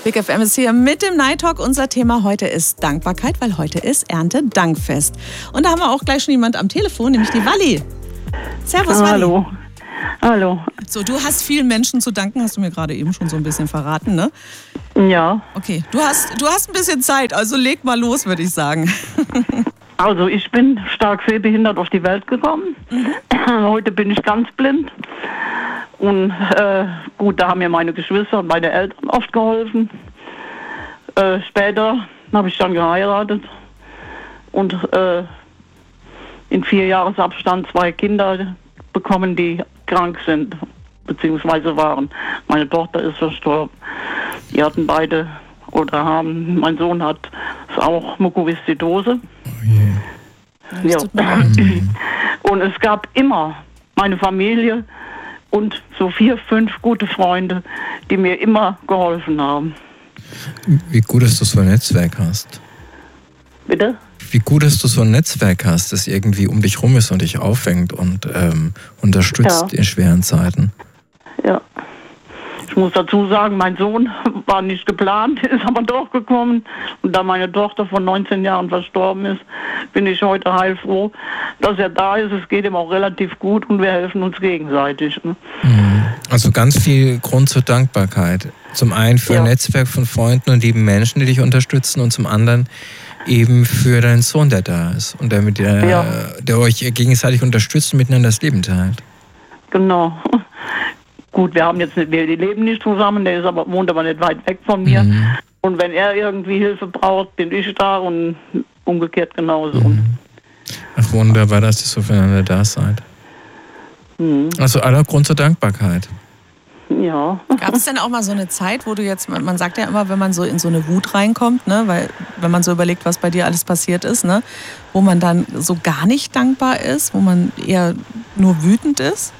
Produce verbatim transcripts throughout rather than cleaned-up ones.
Big F M ist hier mit dem Night Talk. Unser Thema heute ist Dankbarkeit, weil heute ist Erntedankfest. Und da haben wir auch gleich schon jemand am Telefon, nämlich die Walli. Servus, Walli. Hallo. Hallo. So, du hast vielen Menschen zu danken, hast du mir gerade eben schon so ein bisschen verraten, ne? Ja. Okay, du hast, du hast ein bisschen Zeit, also leg mal los, würde ich sagen. Also ich bin stark sehbehindert auf die Welt gekommen. Mhm. Heute bin ich ganz blind. Und äh, gut, da haben mir meine Geschwister und meine Eltern oft geholfen. Äh, später habe ich dann geheiratet und äh, in vier Jahresabstand zwei Kinder bekommen, die krank sind, beziehungsweise waren. Meine Tochter ist verstorben. Die hatten beide oder haben, mein Sohn hat ist auch Mukoviszidose. Oh yeah. Ja. Und es gab immer meine Familie und so vier, fünf gute Freunde, die mir immer geholfen haben. Wie gut, dass du so ein Netzwerk hast. Bitte? Wie gut, dass du so ein Netzwerk hast, das irgendwie um dich rum ist und dich auffängt und ähm, unterstützt ja. in schweren Zeiten. Ja. Ich muss dazu sagen, mein Sohn war nicht geplant, ist aber doch gekommen. Und da meine Tochter von neunzehn Jahren verstorben ist, bin ich heute heilfroh, dass er da ist. Es geht ihm auch relativ gut und wir helfen uns gegenseitig. Ne? Also ganz viel Grund zur Dankbarkeit. Zum einen für ja. ein Netzwerk von Freunden und lieben Menschen, die dich unterstützen, und zum anderen eben für deinen Sohn, der da ist und der, mit der, ja. der euch gegenseitig unterstützt und miteinander das Leben teilt. Genau. Gut, wir haben jetzt nicht, wir leben nicht zusammen, der ist aber, wohnt aber nicht weit weg von mir. Mhm. Und wenn er irgendwie Hilfe braucht, bin ich da und umgekehrt genauso. Mhm. Ach, wunderbar, dass ihr so füreinander da seid. Mhm. Also aller Grund zur Dankbarkeit. Ja. Gab es denn auch mal so eine Zeit, wo du jetzt, man sagt ja immer, wenn man so in so eine Wut reinkommt, ne, weil wenn man so überlegt, was bei dir alles passiert ist, ne, wo man dann so gar nicht dankbar ist, wo man eher nur wütend ist?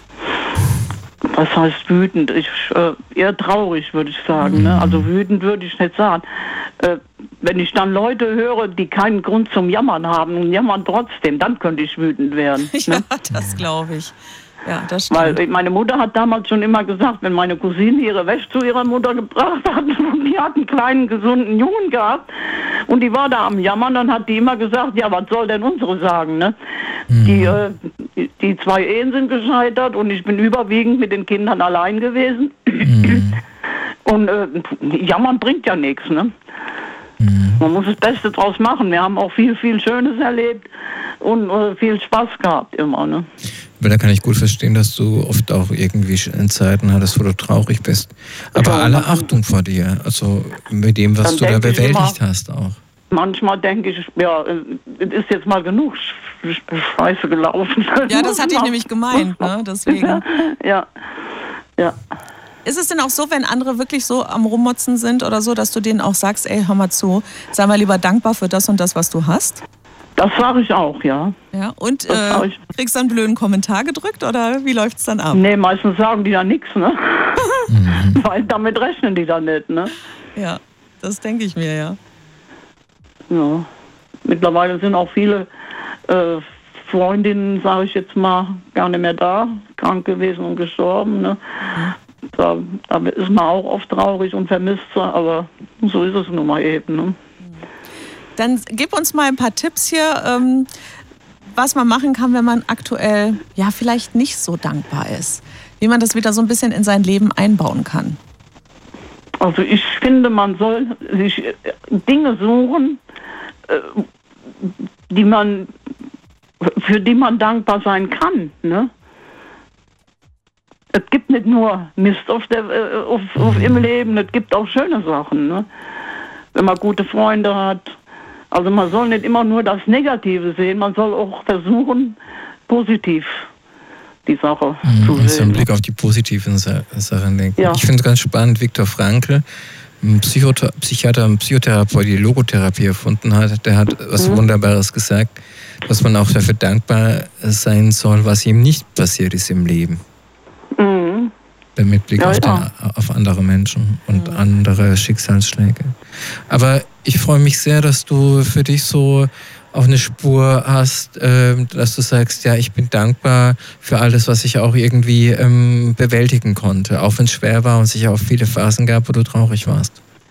Was heißt wütend? Ich, äh, eher traurig, würde ich sagen. Mhm. Ne? Also wütend würde ich nicht sagen. Äh, wenn ich dann Leute höre, die keinen Grund zum Jammern haben und jammern trotzdem, dann könnte ich wütend werden. Ja, ne? das glaube ich. Ja, das stimmt. Weil meine Mutter hat damals schon immer gesagt, wenn meine Cousine ihre Wäsche zu ihrer Mutter gebracht hat und die hat einen kleinen, gesunden Jungen gehabt und die war da am Jammern, dann hat die immer gesagt, ja, was soll denn unsere sagen, ne? Mhm. Die, äh, die zwei Ehen sind gescheitert und ich bin überwiegend mit den Kindern allein gewesen. Mhm. Und äh, jammern bringt ja nichts, ne? Mhm. Man muss das Beste draus machen. Wir haben auch viel, viel Schönes erlebt und äh, viel Spaß gehabt immer, ne? Aber da kann ich gut verstehen, dass du oft auch irgendwie Zeiten hattest, wo du traurig bist. Aber ja, alle Achtung vor dir, also mit dem, was du da bewältigt immer, hast auch. Manchmal denke ich, ja, es ist jetzt mal genug Scheiße gelaufen. Ja, das hatte ich nämlich gemeint, ne? Deswegen. Ja, ja. Ist es denn auch so, wenn andere wirklich so am Rummotzen sind oder so, dass du denen auch sagst, ey, hör mal zu, sei mal lieber dankbar für das und das, was du hast? Das sage ich auch, ja. Ja, und äh, kriegst du dann einen blöden Kommentar gedrückt oder wie läuft es dann ab? Nee, meistens sagen die dann nichts, ne? Mhm. Weil damit rechnen die dann nicht, ne? Ja, das denke ich mir, ja. Ja. Mittlerweile sind auch viele äh, Freundinnen, sage ich jetzt mal, gar nicht mehr da, krank gewesen und gestorben, ne? Mhm. Da, da ist man auch oft traurig und vermisst sie, aber so ist es nun mal eben, ne? Dann gib uns mal ein paar Tipps hier, ähm, was man machen kann, wenn man aktuell ja vielleicht nicht so dankbar ist. Wie man das wieder so ein bisschen in sein Leben einbauen kann. Also ich finde, man soll sich Dinge suchen, die man, für die man dankbar sein kann. Ne? Es gibt nicht nur Mist auf der, auf, auf im Leben, es gibt auch schöne Sachen. Ne? Wenn man gute Freunde hat. Also man soll nicht immer nur das Negative sehen, man soll auch versuchen, positiv die Sache mhm, zu sehen. Also einen Blick auf die positiven Sachen denken. Ja. Ich finde es ganz spannend, Viktor Frankl, ein Psychota- Psychiater, ein Psychotherapeut, die Logotherapie erfunden hat, der hat was mhm. Wunderbares gesagt, dass man auch dafür dankbar sein soll, was ihm nicht passiert ist im Leben. Mhm. Mit Blick ja, auf, ja. Den, auf andere Menschen und mhm. andere Schicksalsschläge. Aber ich freue mich sehr, dass du für dich so auf eine Spur hast, äh, dass du sagst, ja, ich bin dankbar für alles, was ich auch irgendwie ähm, bewältigen konnte, auch wenn es schwer war und es sicher auch viele Phasen gab, wo du traurig warst.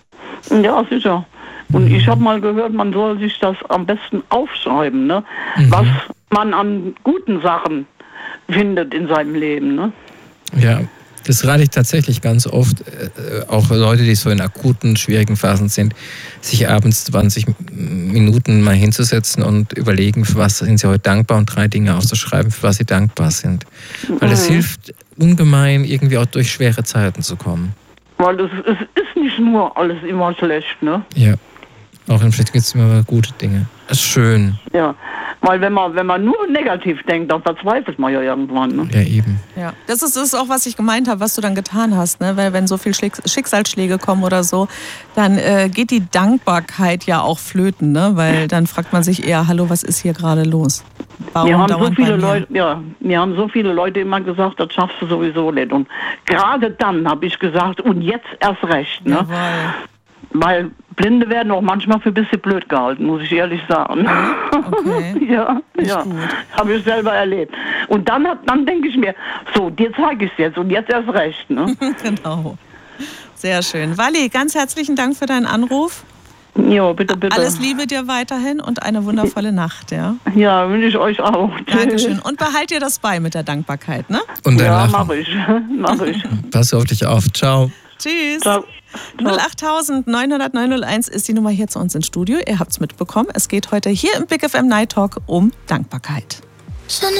Ja, sicher. Und ich habe mal gehört, man soll sich das am besten aufschreiben, ne? Mhm. Was man an guten Sachen findet in seinem Leben, ne? Ja, das rate ich tatsächlich ganz oft, äh, auch Leute, die so in akuten, schwierigen Phasen sind, sich abends zwanzig Minuten mal hinzusetzen und überlegen, für was sind sie heute dankbar und drei Dinge aufzuschreiben, für was sie dankbar sind. Weil es mhm. hilft ungemein, irgendwie auch durch schwere Zeiten zu kommen. Weil es, es ist nicht nur alles immer schlecht, ne? Ja, auch im Schlecht gibt es immer gute Dinge. Das ist schön. Ja, weil wenn man, wenn man nur negativ denkt, dann verzweifelt man ja irgendwann. Ne? Ja, eben. Ja, das ist, das ist auch, was ich gemeint habe, was du dann getan hast. Ne? Weil wenn so viele Schicksalsschläge kommen oder so, dann äh, geht die Dankbarkeit ja auch flöten. Ne? Weil dann fragt man sich eher, hallo, was ist hier gerade los? Warum wir haben so viele bei mir? Leute, ja, mir haben so viele Leute immer gesagt, das schaffst du sowieso nicht. Und gerade dann habe ich gesagt, und jetzt erst recht. Ne? Jawohl. Weil Blinde werden auch manchmal für ein bisschen blöd gehalten, muss ich ehrlich sagen. Okay. ja, ja. Habe ich selber erlebt. Und dann, dann denke ich mir, so, dir zeige ich es jetzt und jetzt erst recht. Ne? Genau. Sehr schön. Walli, ganz herzlichen Dank für deinen Anruf. Ja, bitte, bitte. Alles Liebe dir weiterhin und eine wundervolle Nacht, ja? Ja, wünsche ich euch auch. Dankeschön. Und behalt dir das bei mit der Dankbarkeit, ne? Und ja, mach ich. mach ich. Pass auf dich auf. Ciao. Tschüss. Ciao. null acht neun null null neun null eins ist die Nummer hier zu uns ins Studio. Ihr habt es mitbekommen. Es geht heute hier im Big F M Night Talk um Dankbarkeit.